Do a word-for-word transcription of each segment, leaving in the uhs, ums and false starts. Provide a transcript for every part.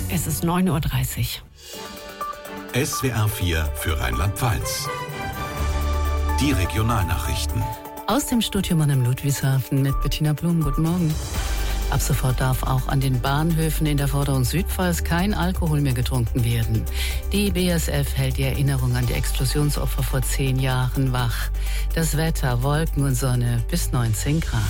Es ist neun Uhr dreißig. S W R vier für Rheinland-Pfalz. Die Regionalnachrichten. Aus dem Studio Mann im Ludwigshafen mit Bettina Blum. Guten Morgen. Ab sofort darf auch an den Bahnhöfen in der Vorder- und Südpfalz kein Alkohol mehr getrunken werden. Die B S F hält die Erinnerung an die Explosionsopfer vor zehn Jahren wach. Das Wetter, Wolken und Sonne bis neunzehn Grad.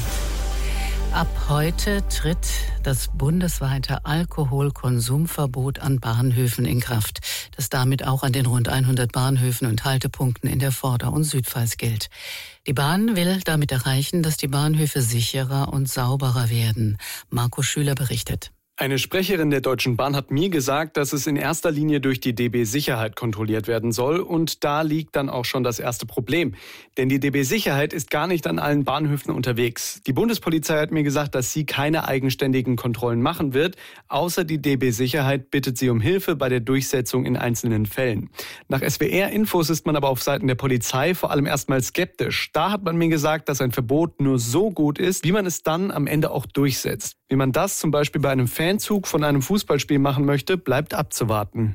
Ab heute tritt das bundesweite Alkoholkonsumverbot an Bahnhöfen in Kraft, das damit auch an den rund hundert Bahnhöfen und Haltepunkten in der Vorder- und Südpfalz gilt. Die Bahn will damit erreichen, dass die Bahnhöfe sicherer und sauberer werden. Marco Schüler berichtet. Eine Sprecherin der Deutschen Bahn hat mir gesagt, dass es in erster Linie durch die D B Sicherheit kontrolliert werden soll. Und da liegt dann auch schon das erste Problem. Denn die D B Sicherheit ist gar nicht an allen Bahnhöfen unterwegs. Die Bundespolizei hat mir gesagt, dass sie keine eigenständigen Kontrollen machen wird. Außer die D B Sicherheit bittet sie um Hilfe bei der Durchsetzung in einzelnen Fällen. Nach S W R-Infos ist man aber auf Seiten der Polizei vor allem erstmal skeptisch. Da hat man mir gesagt, dass ein Verbot nur so gut ist, wie man es dann am Ende auch durchsetzt. Wie man das zum Beispiel bei einem Fanzug von einem Fußballspiel machen möchte, bleibt abzuwarten.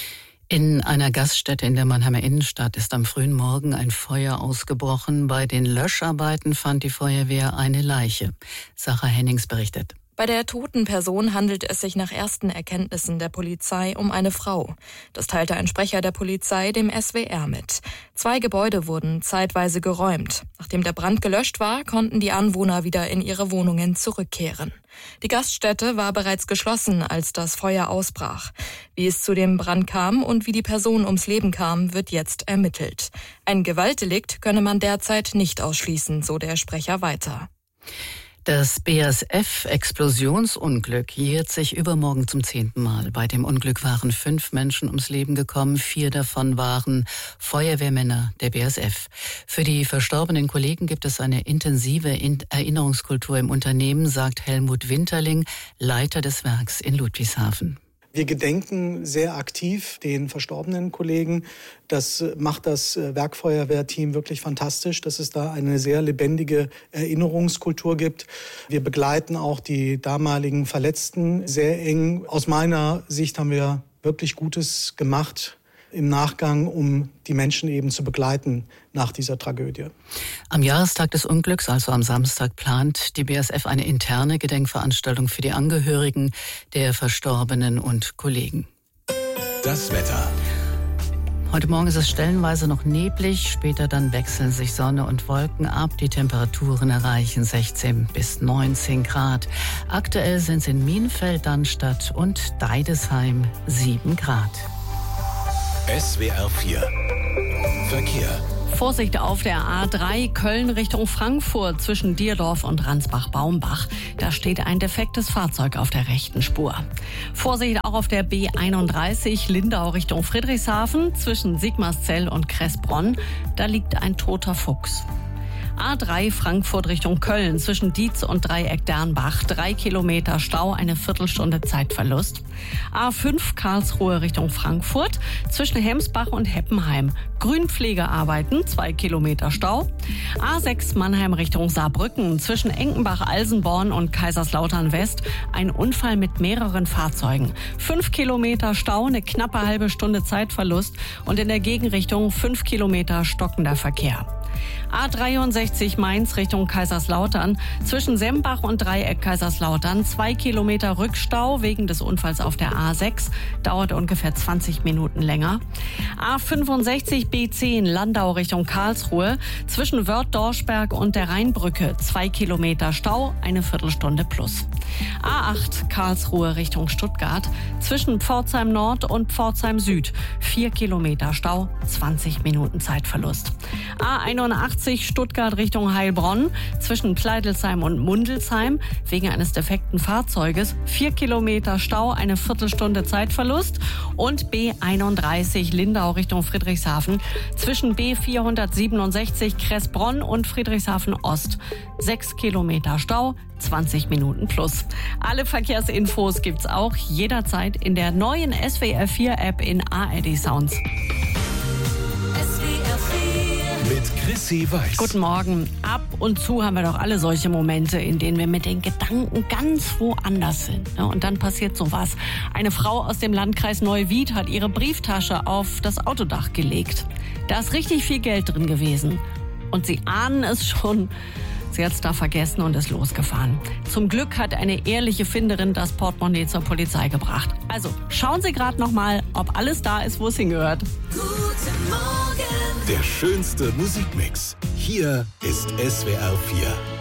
In einer Gaststätte in der Mannheimer Innenstadt ist am frühen Morgen ein Feuer ausgebrochen. Bei den Löscharbeiten fand die Feuerwehr eine Leiche. Sarah Hennings berichtet. Bei der toten Person handelt es sich nach ersten Erkenntnissen der Polizei um eine Frau. Das teilte ein Sprecher der Polizei dem S W R mit. Zwei Gebäude wurden zeitweise geräumt. Nachdem der Brand gelöscht war, konnten die Anwohner wieder in ihre Wohnungen zurückkehren. Die Gaststätte war bereits geschlossen, als das Feuer ausbrach. Wie es zu dem Brand kam und wie die Person ums Leben kam, wird jetzt ermittelt. Ein Gewaltdelikt könne man derzeit nicht ausschließen, so der Sprecher weiter. Das B S F-Explosionsunglück jährt sich übermorgen zum zehnten Mal. Bei dem Unglück waren fünf Menschen ums Leben gekommen. Vier davon waren Feuerwehrmänner der B S F. Für die verstorbenen Kollegen gibt es eine intensive Erinnerungskultur im Unternehmen, sagt Helmut Winterling, Leiter des Werks in Ludwigshafen. Wir gedenken sehr aktiv den verstorbenen Kollegen. Das macht das Werkfeuerwehrteam wirklich fantastisch, dass es da eine sehr lebendige Erinnerungskultur gibt. Wir begleiten auch die damaligen Verletzten sehr eng. Aus meiner Sicht haben wir wirklich Gutes gemacht im Nachgang, um die Menschen eben zu begleiten nach dieser Tragödie. Am Jahrestag des Unglücks, also am Samstag, plant die B S F eine interne Gedenkveranstaltung für die Angehörigen der Verstorbenen und Kollegen. Das Wetter. Heute Morgen ist es stellenweise noch neblig, später dann wechseln sich Sonne und Wolken ab. Die Temperaturen erreichen sechzehn bis neunzehn Grad. Aktuell sind es in Mienfeld, Dannstatt und Deidesheim sieben Grad. S W R vier Verkehr. Vorsicht auf der A drei Köln Richtung Frankfurt zwischen Dierdorf und Ransbach-Baumbach. Da steht ein defektes Fahrzeug auf der rechten Spur. Vorsicht auch auf der B einunddreißig Lindau Richtung Friedrichshafen zwischen Sigmarszell und Kressbronn. Da liegt ein toter Fuchs. A drei Frankfurt Richtung Köln zwischen Dietz und Dreieck Dernbach. Drei Kilometer Stau, eine Viertelstunde Zeitverlust. A fünf Karlsruhe Richtung Frankfurt zwischen Hemsbach und Heppenheim. Grünpflegearbeiten, zwei Kilometer Stau. A sechs Mannheim Richtung Saarbrücken zwischen Enkenbach-Alsenborn und Kaiserslautern West. Ein Unfall mit mehreren Fahrzeugen. Fünf Kilometer Stau, eine knappe halbe Stunde Zeitverlust und in der Gegenrichtung fünf Kilometer stockender Verkehr. A dreiundsechzig Mainz Richtung Kaiserslautern zwischen Sembach und Dreieck Kaiserslautern. Zwei Kilometer Rückstau wegen des Unfalls auf der A sechs. Dauert ungefähr zwanzig Minuten länger. A fünfundsechzig B zehn Landau Richtung Karlsruhe zwischen Wörth-Dorschberg und der Rheinbrücke. Zwei Kilometer Stau, eine Viertelstunde plus. A acht Karlsruhe Richtung Stuttgart zwischen Pforzheim Nord und Pforzheim Süd. Vier Kilometer Stau, zwanzig Minuten Zeitverlust. A einundachtzig Stuttgart Richtung Heilbronn zwischen Pleidelsheim und Mundelsheim wegen eines defekten Fahrzeuges. Vier Kilometer Stau, eine Viertelstunde Zeitverlust. Und B einunddreißig Lindau Richtung Friedrichshafen zwischen B vierhundertsiebenundsechzig Kressbronn und Friedrichshafen Ost. Sechs Kilometer Stau, zwanzig Minuten plus. Alle Verkehrsinfos gibt's auch jederzeit in der neuen S W R vier App in A R D Sounds. Mit Sissy Weiß. Guten Morgen. Ab und zu haben wir doch alle solche Momente, in denen wir mit den Gedanken ganz woanders sind. Und dann passiert sowas. Eine Frau aus dem Landkreis Neuwied hat ihre Brieftasche auf das Autodach gelegt. Da ist richtig viel Geld drin gewesen. Und Sie ahnen es schon. Sie hat es da vergessen und ist losgefahren. Zum Glück hat eine ehrliche Finderin das Portemonnaie zur Polizei gebracht. Also schauen Sie gerade noch mal, ob alles da ist, wo es hingehört. Der schönste Musikmix. Hier ist S W R vier.